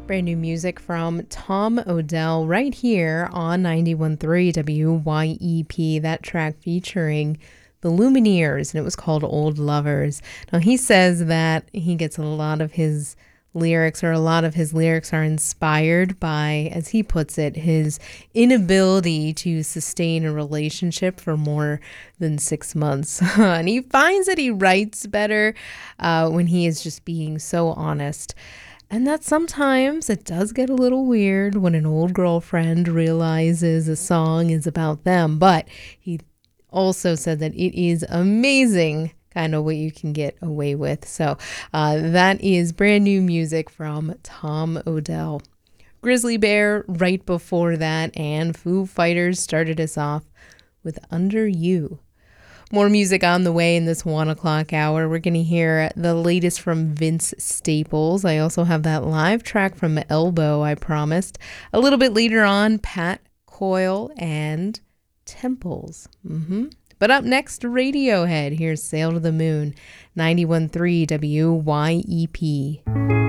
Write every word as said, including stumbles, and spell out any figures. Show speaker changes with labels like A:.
A: Brand new music from Tom Odell right here on ninety-one point three W Y E P. That track featuring the Lumineers, and it was called Old Lovers. Now, he says that he gets a lot of his lyrics, or a lot of his lyrics are inspired by, as he puts it, his inability to sustain a relationship for more than six months. And he finds that he writes better uh, when he is just being so honest. And that sometimes it does get a little weird when an old girlfriend realizes a song is about them. But he also said that it is amazing kind of what you can get away with. So uh, that is brand new music from Tom Odell. Grizzly Bear right before that, and Foo Fighters started us off with Under You. More music on the way in this one o'clock hour. We're going to hear the latest from Vince Staples. I also have that live track from Elbow, I promised. A little bit later on, Pat Coyle and Temples. Mm-hmm. But up next, Radiohead. Here's Sail to the Moon, ninety-one point three W Y E P.